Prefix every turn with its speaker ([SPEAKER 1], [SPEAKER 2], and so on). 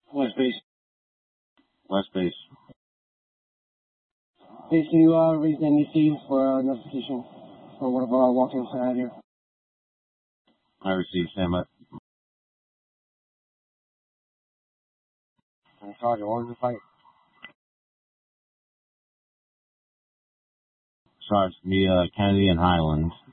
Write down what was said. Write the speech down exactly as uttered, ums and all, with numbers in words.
[SPEAKER 1] West base.
[SPEAKER 2] West base.
[SPEAKER 1] Base, can you uh, raise the N E C for uh, notification for one of our walk-ins out here?
[SPEAKER 2] I received, stand by.
[SPEAKER 1] Sergeant, what was the fight?
[SPEAKER 2] Sarge, the uh, Kennedy and Highland.